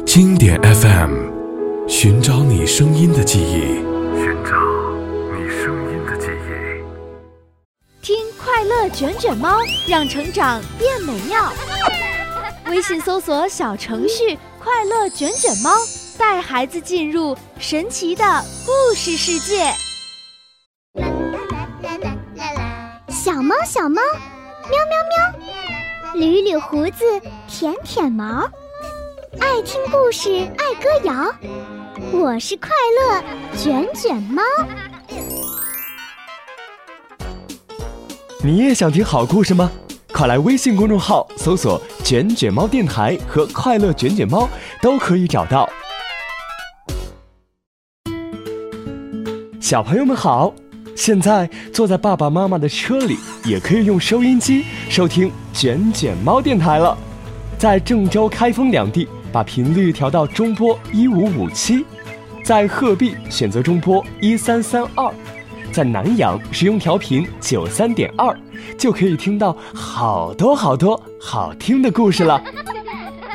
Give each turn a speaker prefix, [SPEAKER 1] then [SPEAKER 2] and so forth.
[SPEAKER 1] 经典 FM， 寻找你声音的记忆，寻找你声音的记忆。
[SPEAKER 2] 听快乐卷卷猫，让成长变美妙。微信搜索小程序快乐卷卷猫，带孩子进入神奇的故事世界。
[SPEAKER 3] 小猫小猫，喵喵喵，捋捋胡子，舔舔毛，爱听故事，爱歌谣，我是快乐卷卷猫。
[SPEAKER 4] 你也想听好故事吗？快来微信公众号搜索卷卷猫电台和快乐卷卷猫，都可以找到。小朋友们好，现在坐在爸爸妈妈的车里，也可以用收音机收听卷卷猫电台了。在郑州、开封两地把频率调到中波1557，在鹤壁选择中波1332，在南阳使用调频93.2，就可以听到好多好听的故事了。